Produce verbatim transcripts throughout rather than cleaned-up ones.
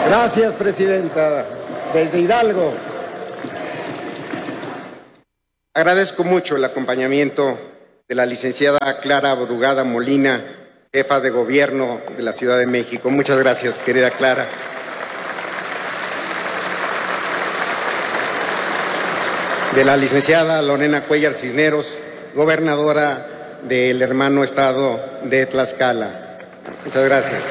Gracias, presidenta. Desde Hidalgo. Agradezco mucho el acompañamiento de la licenciada Clara Brugada Molina, jefa de gobierno de la Ciudad de México. Muchas gracias, querida Clara. De la licenciada Lorena Cuellar Cisneros, gobernadora del hermano estado de Tlaxcala. Muchas gracias.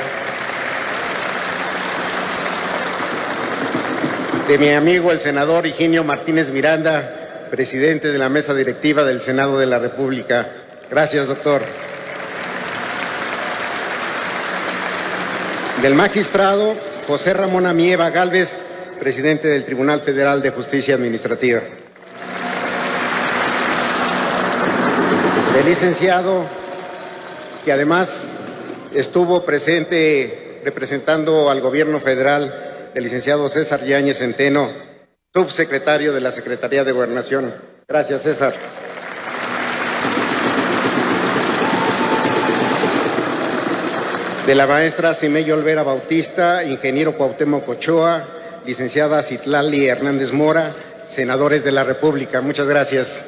De mi amigo el senador Higinio Martínez Miranda, presidente de la mesa directiva del Senado de la República. Gracias, doctor. Del magistrado José Ramón Amieva Gálvez, presidente del Tribunal Federal de Justicia Administrativa. Del licenciado, que además estuvo presente representando al gobierno federal, el licenciado César Yáñez Centeno, subsecretario de la Secretaría de Gobernación. Gracias, César. De la maestra Cimeyo Olvera Bautista, ingeniero Cuauhtémoc Ochoa, licenciada Citlali Hernández Mora, senadores de la República. Muchas gracias.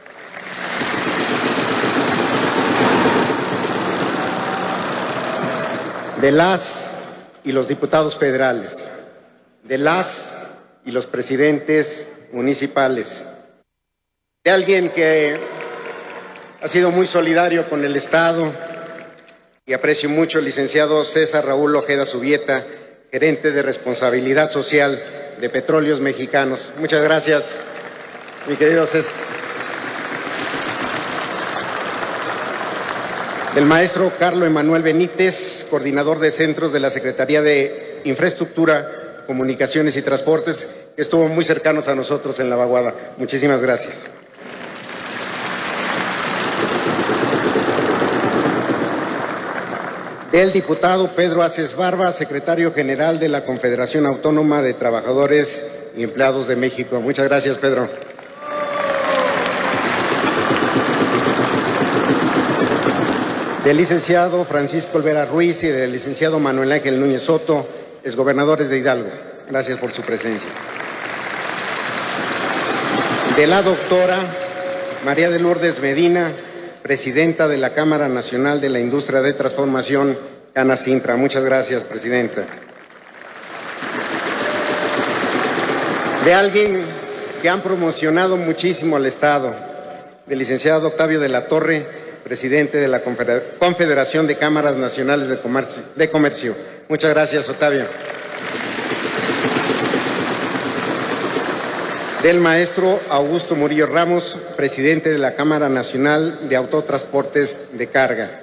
De las y los diputados federales, de las y los presidentes municipales, de alguien que ha sido muy solidario con el Estado, y aprecio mucho el licenciado César Raúl Ojeda Subieta, gerente de responsabilidad social de Petróleos Mexicanos. Muchas gracias, mi querido César. Del maestro Carlos Emanuel Benítez, coordinador de centros de la Secretaría de Infraestructura, Comunicaciones y Transportes, que estuvo muy cercanos a nosotros en la vaguada. Muchísimas gracias. Del diputado Pedro Aces Barba, secretario general de la Confederación Autónoma de Trabajadores y Empleados de México. Muchas gracias, Pedro. Del licenciado Francisco Olvera Ruiz y del licenciado Manuel Ángel Núñez Soto, exgobernadores de Hidalgo. Gracias por su presencia. De la doctora María de Lourdes Medina, presidenta de la Cámara Nacional de la Industria de Transformación, Canacintra. Muchas gracias, presidenta. De alguien que han promocionado muchísimo al Estado, del licenciado Octavio de la Torre, presidente de la Confederación de Cámaras Nacionales de Comercio. De Comercio. Muchas gracias, Octavio. Del maestro Augusto Murillo Ramos, presidente de la Cámara Nacional de Autotransportes de Carga.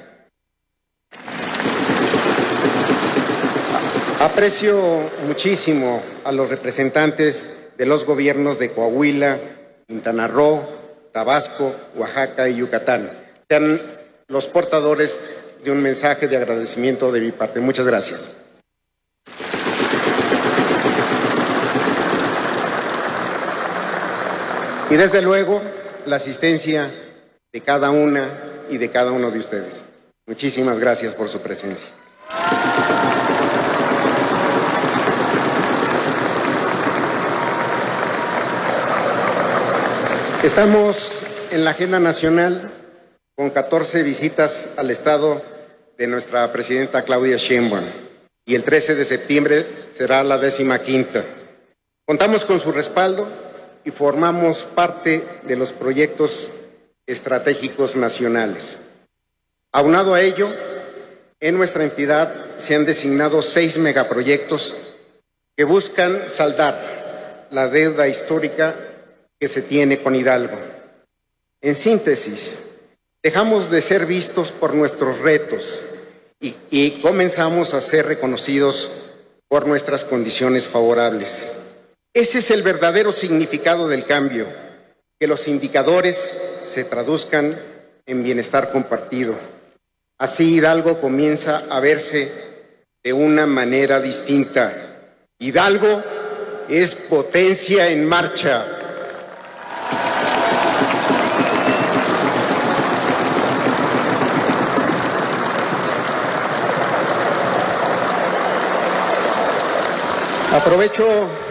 Aprecio muchísimo a los representantes de los gobiernos de Coahuila, Quintana Roo, Tabasco, Oaxaca y Yucatán. Sean los portadores de un mensaje de agradecimiento de mi parte. Muchas gracias. Y desde luego, la asistencia de cada una y de cada uno de ustedes. Muchísimas gracias por su presencia. Estamos en la agenda nacional con catorce visitas al Estado de nuestra presidenta Claudia Sheinbaum, y el trece de septiembre será la décima quinta. Contamos con su respaldo y formamos parte de los proyectos estratégicos nacionales. Aunado a ello, en nuestra entidad se han designado seis megaproyectos que buscan saldar la deuda histórica que se tiene con Hidalgo. En síntesis, dejamos de ser vistos por nuestros retos y, y comenzamos a ser reconocidos por nuestras condiciones favorables. Ese es el verdadero significado del cambio, que los indicadores se traduzcan en bienestar compartido. Así Hidalgo comienza a verse de una manera distinta. Hidalgo es potencia en marcha. Aprovecho